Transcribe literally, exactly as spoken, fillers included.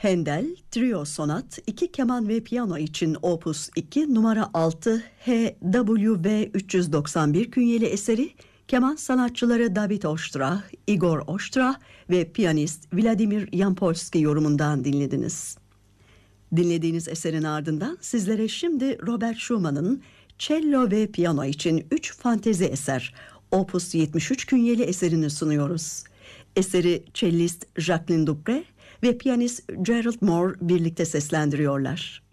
Handel Trio Sonat iki keman ve piyano için Opus iki numara altı H W V üç yüz doksan bir künyeli eseri keman sanatçıları David Ostrah, Igor Ostrah ve piyanist Vladimir Yampolski yorumundan dinlediniz. Dinlediğiniz eserin ardından sizlere şimdi Robert Schumann'ın cello ve piyano için üç fantezi eser Opus yetmiş üç künyeli eserini sunuyoruz. Eseri cellist Jacqueline Dupré ve piyanist Gerald Moore birlikte seslendiriyorlar.